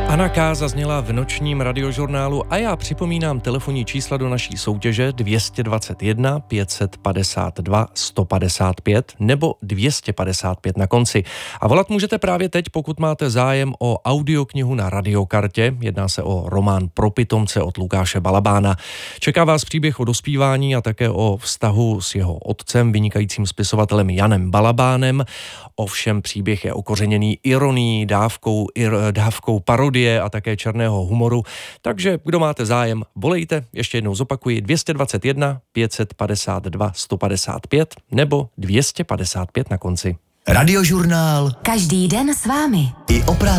Anna K. zazněla v nočním radiožurnálu a já připomínám telefonní čísla do naší soutěže 221 552 155 nebo 255 na konci. A volat můžete právě teď, pokud máte zájem o audioknihu na radiokartě. Jedná se o román Pro pitomce od Lukáše Balabána. Čeká vás příběh o dospívání a také o vztahu s jeho otcem, vynikajícím spisovatelem Janem Balabánem. Ovšem příběh je okořeněný ironií, dávkou parodie a také černého humoru. Takže kdo máte zájem, volejte, ještě jednou zopakuji, 221 552 155 nebo 255 na konci. Radiožurnál. Každý den s vámi. I o práci.